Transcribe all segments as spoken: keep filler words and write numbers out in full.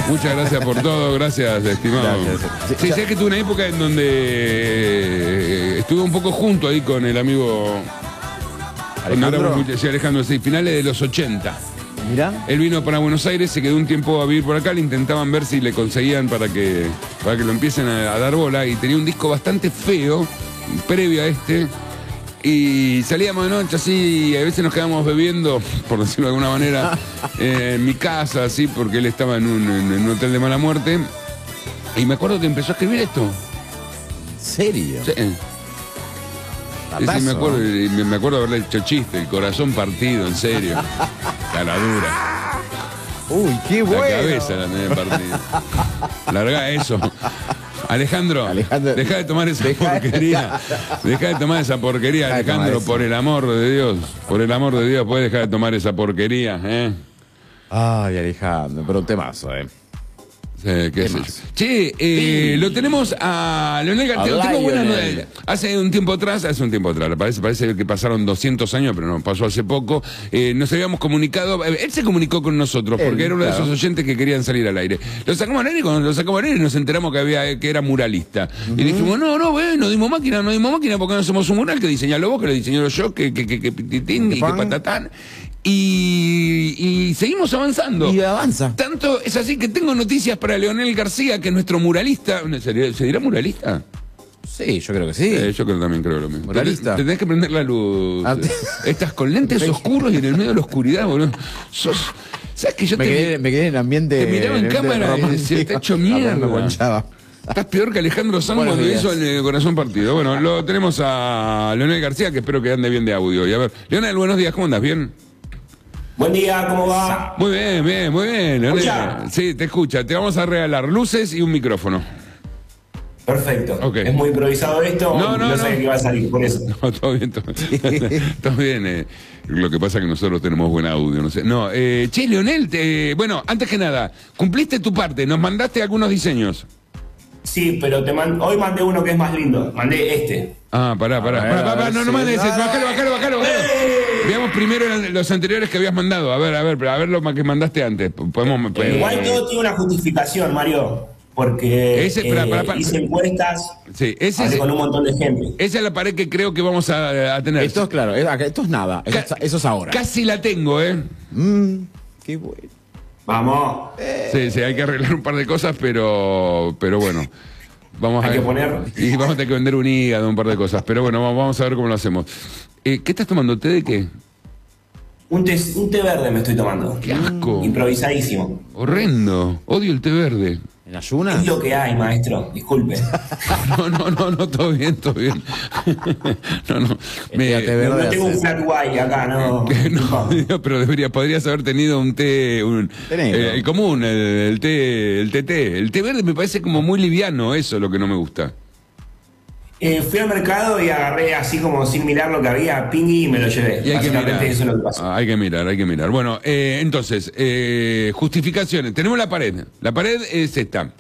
Muchas gracias por todo, gracias, estimado. Gracias. Sí, sí, sabes que tuve una época en donde estuve un poco junto ahí con el amigo Alejandro. Muy, sí, Alejandro, sí, finales de los ochenta. Mirá. Él vino para Buenos Aires, se quedó un tiempo a vivir por acá, le intentaban ver si le conseguían para que, para que lo empiecen a, a dar bola, y tenía un disco bastante feo, previo a este, y salíamos de noche así, y a veces nos quedábamos bebiendo, por decirlo de alguna manera, eh, en mi casa, así, porque él estaba en un, en un hotel de mala muerte, y me acuerdo que empezó a escribir esto. ¿En serio? Sí. Sí, sí, me acuerdo, me, me acuerdo de haberle hecho chiste, el corazón partido, en serio. Cara dura. Uy, qué bueno. La cabeza la tenía partida. Larga eso. Alejandro, Alejandro, deja de tomar esa deja porquería. De... Deja de tomar esa porquería, deja Alejandro, por el amor de Dios. Por el amor de Dios, puedes dejar de tomar esa porquería, ¿eh? Ay, Alejandro, pero un temazo, ¿eh? Sí, qué sé yo. Che, eh, sí. Lo tenemos a Leonel García. Tengo buenas noticias. Hace un tiempo atrás, hace un tiempo atrás, parece, parece que pasaron doscientos años, pero no, pasó hace poco. Eh, nos habíamos comunicado, él se comunicó con nosotros, porque él, era uno claro. de esos oyentes que querían salir al aire. Lo sacamos al aire y cuando lo sacamos al aire nos enteramos que había que era muralista. Uh-huh. Y dijimos, no, no, bueno, no dimos máquina, no dimos máquina porque no somos un mural, que diseñalo vos, que lo diseñó yo, que, que, que, que pititín y que patatán. Y, y seguimos avanzando. Y avanza. Tanto es así que tengo noticias para Leonel García, que es nuestro muralista. ¿Se dirá, ¿se dirá muralista? Sí, yo creo que sí. Eh, yo creo, también creo lo mismo. Muralista. Te, tenés que prender la luz. Ah, Estás con lentes oscuros y en el medio de la oscuridad, boludo. Sos... ¿Sabes que yo me te quedé, me quedé en ambiente. Te miraba en, en cámara y se te ha hecho mierda. Estás peor que Alejandro Sanz cuando días. hizo el corazón partido. Bueno, lo tenemos a Leonel García, que espero que ande bien de audio. Y a ver, Leonel, buenos días, ¿cómo andas? ¿Bien? Buen día, ¿cómo va? Muy bien, bien, muy bien. Leonel. Sí, te escucha. Te vamos a regalar luces y un micrófono. Perfecto. Okay. ¿Es muy improvisado esto? No, no, no. No sé qué va a salir, por eso. No, todo bien, todo bien. Todo bien. Eh. Lo que pasa es que nosotros tenemos buen audio, no sé. No, eh, che, Leonel, te, bueno, antes que nada, cumpliste tu parte, nos mandaste algunos diseños. Sí, pero te man... hoy mandé uno que es más lindo. Mandé este. Ah, pará, pará. pará, pará, pará no, no mandes ese. Bájalo, bájalo, bájalo, bájalo. Veamos primero los anteriores que habías mandado. A ver, a ver, a ver lo que mandaste antes. Podemos, eh, igual todo tiene una justificación, Mario. Porque ese, pará, pará, pará. Eh, hice encuestas sí, ese hablé es, con un montón de gente. Esa es la pared que creo que vamos a, a tener. Esto es claro, esto es nada. Eso, Ca eso es ahora. Casi la tengo, ¿eh? Mm, qué bueno. Vamos. Sí, sí, hay que arreglar un par de cosas, pero, pero bueno. Vamos Hay a que poner... Y vamos a tener que vender un hígado, un par de cosas. Pero bueno, vamos a ver cómo lo hacemos. Eh, ¿Qué estás tomando? ¿Té de qué? Un té, un té verde me estoy tomando. ¡Qué asco! Improvisadísimo. Horrendo. Odio el té verde. ¿En ayunas? Es lo que hay, maestro. Disculpe. No, no, no, no, todo bien, todo bien. No, no. Me, no, no tengo un flat white acá, no. No, pero debería, podrías haber tenido un té, un, eh, el común, el, el té, el té té. El té verde me parece como muy liviano, eso es lo que no me gusta. Eh, fui al mercado y agarré así como sin mirar lo que había, pingui, y me lo llevé. Y hay que mirar. Eso es lo que pasó. Ah, hay que mirar, hay que mirar. Bueno, eh, entonces, eh, justificaciones. Tenemos la pared. La pared es esta.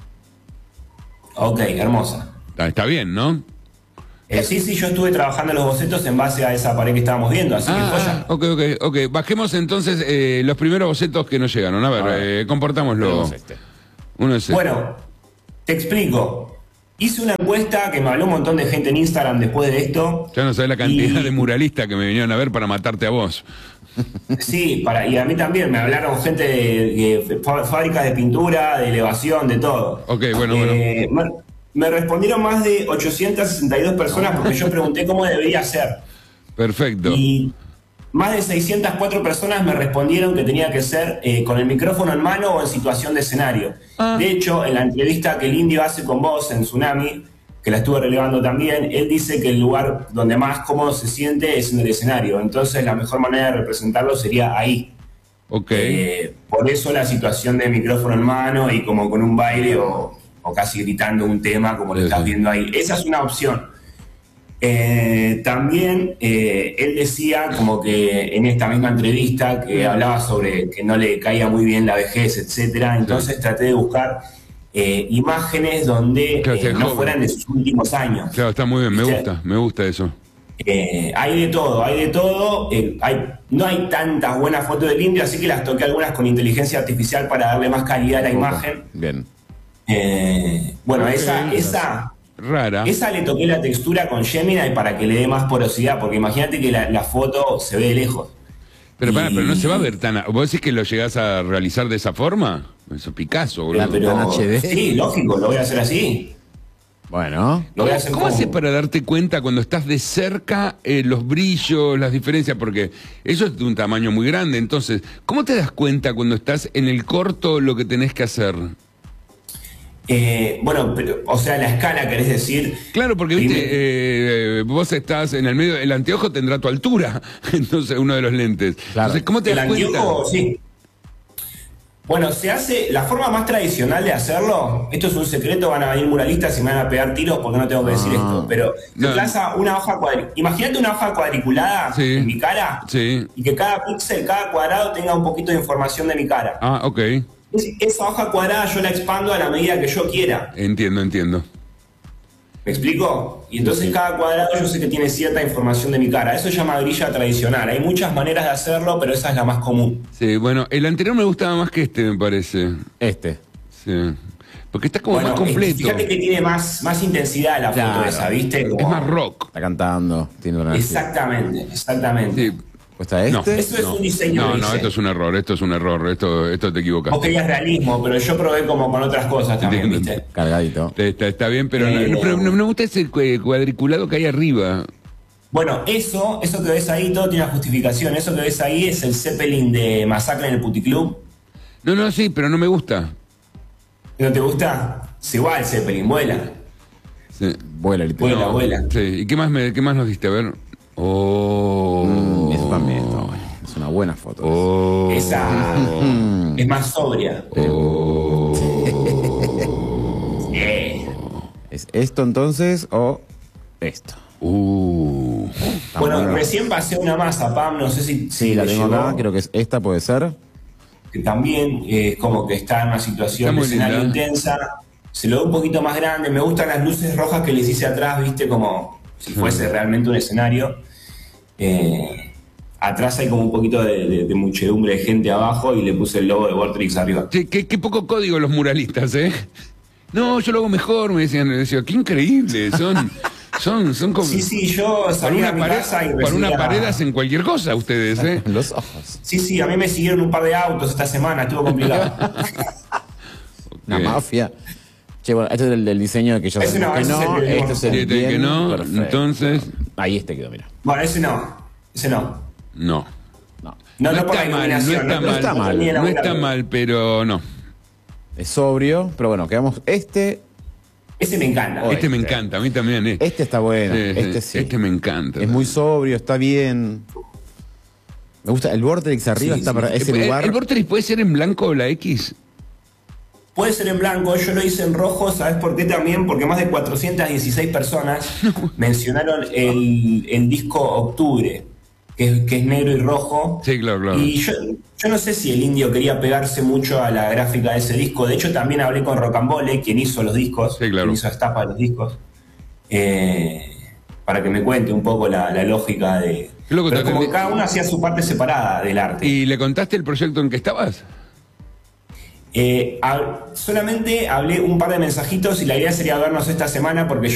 Ok, hermosa. Ah, está bien, ¿no? Eh, sí, sí, yo estuve trabajando los bocetos en base a esa pared que estábamos viendo, así ah, que joya. Ok, ok, ok. Bajemos entonces eh, los primeros bocetos que nos llegaron. A ver, a ver. Eh, comportámoslo. Este. Uno es este. Bueno, te explico. Hice una encuesta que me habló un montón de gente en Instagram después de esto. Ya no sabes la cantidad y... de muralistas que me vinieron a ver para matarte a vos. Sí, para, y a mí también. Me hablaron gente de, de fábricas de pintura, de elevación, de todo. Ok, bueno, eh, bueno. Me, me respondieron más de ochocientas sesenta y dos personas porque yo pregunté cómo debería ser. Perfecto. Y más de seiscientas cuatro personas me respondieron que tenía que ser eh, con el micrófono en mano o en situación de escenario. Ah. De hecho, en la entrevista que el Indio hace con vos en Tsunami, que la estuve relevando también, él dice que el lugar donde más cómodo se siente es en el escenario. Entonces la mejor manera de representarlo sería ahí. Okay. Eh, por eso la situación de micrófono en mano y como con un baile o, o casi gritando un tema como lo sí, estás sí. viendo ahí. Esa es una opción. Eh, también eh, él decía como que en esta misma entrevista que hablaba sobre que no le caía muy bien la vejez, etcétera. Entonces sí. traté de buscar eh, imágenes donde claro, eh, no joven. fueran de sus últimos años. Claro, está muy bien, me gusta, me gusta eso. Eh, hay de todo, hay de todo. Eh, hay, no hay tantas buenas fotos del indio, así que las toqué algunas con inteligencia artificial para darle más calidad a la imagen. Bien. Eh, bueno, Ok, esa, esa, Rara. esa le toqué la textura con Gemini para que le dé más porosidad, porque imagínate que la, la foto se ve de lejos. Pero, para, Y- pero no se va a ver tan... a- ¿Vos decís que lo llegás a realizar de esa forma? Eso es Picasso, boludo. La- pero, ¿Tan H D? sí, lógico, lo voy a hacer así. Bueno. Lo voy a hacer ¿Cómo como- haces para darte cuenta cuando estás de cerca eh, los brillos, las diferencias? Porque eso es de un tamaño muy grande. Entonces, ¿cómo te das cuenta cuando estás en el corto lo que tenés que hacer? Eh, bueno, pero, o sea, la escala, querés decir. Claro, porque viste, Primero- eh, vos estás en el medio, el anteojo tendrá tu altura, entonces uno de los lentes. Claro. Entonces, ¿cómo te El das cuenta? anteojo, sí. Bueno, se hace, la forma más tradicional de hacerlo, esto es un secreto, van a venir muralistas y me van a pegar tiros porque no tengo que decir Ah. esto, pero se No. plaza una hoja cuadriculada. Imagínate una hoja cuadriculada Sí. en mi cara Sí. y que cada píxel, cada cuadrado tenga un poquito de información de mi cara. Ah, ok. Es- Esa hoja cuadrada yo la expando a la medida que yo quiera. Entiendo, entiendo. ¿Me explico? Y entonces cada cuadrado yo sé que tiene cierta información de mi cara. Eso se llama grilla tradicional. Hay muchas maneras de hacerlo, pero esa es la más común. Sí, bueno, el anterior me gustaba más que este, me parece. Este. Sí. Porque está como Bueno, más completo. fíjate que tiene más, más intensidad la foto Claro. esa, ¿viste? Como- Es más rock. Está cantando. Tiene una energía. Exactamente, exactamente. Sí. ¿Cuesta este? No. Eso es un diseño No, que no, hice. esto es un error, esto es un error, esto, esto te equivocas. Vos querías realismo, pero yo probé como con otras cosas también, Entiendo. ¿viste? Cargadito. Está, está bien, pero, Eh, no, pero no, no me gusta ese cu- cuadriculado que hay arriba. Bueno, eso, eso que ves ahí, todo tiene una justificación. Eso que ves ahí es el Zeppelin de Masacre en el Puticlub. No, no, sí, pero no me gusta. ¿No te gusta? Se va el Zeppelin, vuela. Sí. Vuela el Vuela, No, vuela. Sí. ¿Y qué más, me, qué más nos diste? A ver. Oh. Mm, eso también está bueno. Es una buena foto. Oh. Esa es más sobria. Eh. ¿Es esto entonces o esto? Uh. Está Bueno, bueno. recién pasé una masa, Pam, no sé si... Sí, si la te tengo llegó, acá. Creo que es esta, puede ser. que también eh, es como que está en una situación Está de muy escenario linda. intensa. Se lo ve un poquito más grande. Me gustan las luces rojas que les hice atrás, viste, como si fuese realmente un escenario. Eh, atrás hay como un poquito de, de- de muchedumbre de gente abajo y le puse el logo de Vortrix arriba. Che, qué, qué poco código los muralistas, ¿eh? No, yo lo hago mejor, me decían. Me decía, qué increíble, son, son, son como... Sí, sí, yo Para salí a una, mi pared, casa y para una recibía- pared hacen cualquier cosa ustedes, ¿eh? Los ojos. Sí, sí, a mí me siguieron un par de autos esta semana, estuvo complicado. Una Ok. mafia. Che, bueno, este es el del diseño que yo Ese no, que ese es no. el del Este es el Sí, este bien, que no, perfecto. entonces- Ahí este quedó, mira. Bueno, ese no, ese no. No. No. No, No no por la está mal, no iluminación. está mal. está mal, ni el No está laboratorio. mal, pero no. Es sobrio, pero bueno, quedamos. Este. Ese me encanta. Oh, Este me este. encanta, a mí también. ¿eh? Este está bueno. Sí, Este sí. Este me encanta. Es muy sobrio, está bien. Me gusta. El vortex arriba Sí, está sí. para ese ¿El, lugar. el Vortex puede ser en blanco o la X? Puede ser en blanco, yo lo hice en rojo, ¿sabes por qué también? Porque más de cuatrocientas dieciséis personas mencionaron el, el disco Octubre, que es, que es negro y rojo. Sí, claro, claro. Y yo, yo no sé si el indio quería pegarse mucho a la gráfica de ese disco. De hecho, también hablé con Rocambole, quien hizo los discos, Sí, claro. quien hizo esta tapa de los discos, eh, para que me cuente un poco la, la lógica de... Qué loco, Pero te como atendí- que cada uno hacía su parte separada del arte. ¿Y le contaste el proyecto en que estabas? Eh, hab- solamente hablé un par de mensajitos y la idea sería vernos esta semana porque yo